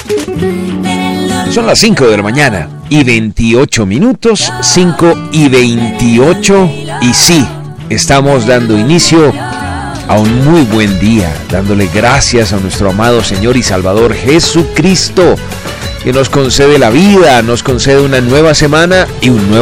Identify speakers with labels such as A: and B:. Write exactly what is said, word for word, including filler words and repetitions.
A: Son las cinco de la mañana y veintiocho minutos, cinco y veintiocho, y sí, estamos dando inicio a un muy buen día, dándole gracias a nuestro amado Señor y Salvador Jesucristo, que nos concede la vida, nos concede una nueva semana y un nuevo